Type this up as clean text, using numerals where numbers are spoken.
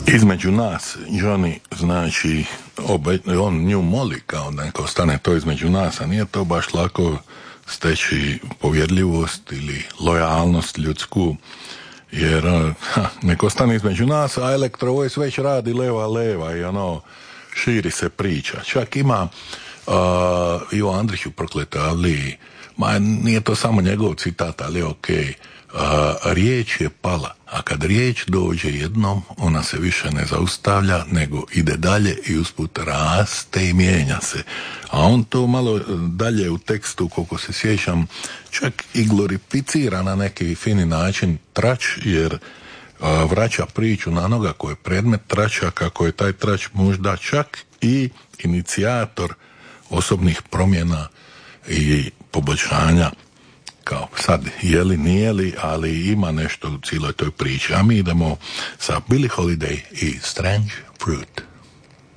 Između nas, Johnny, znači, on nju moli kao neko stane to između nas, a nije to baš lako steći povjedljivost ili lojalnost ljudsku, jer neko stane između nas, a Electro Voice već radi leva i širi se priča. Čak ima Ivo Andrić u Prokletoj Avliji, nije to samo njegov citat, ali je okej. Riječ je pala, a kad riječ dođe jednom, ona se više ne zaustavlja, nego ide dalje i usput raste i mijenja se. A on to malo dalje u tekstu, koliko se sjećam, čak i glorificira na neki fini način trač, jer vraća priču na onoga koji je predmet trača, kako je taj trač možda čak i inicijator osobnih promjena i poboljšanja. Kao sad, je li, nije li, ali ima nešto u cijeloj toj priči. A mi idemo sa Billie Holiday i Strange Fruit.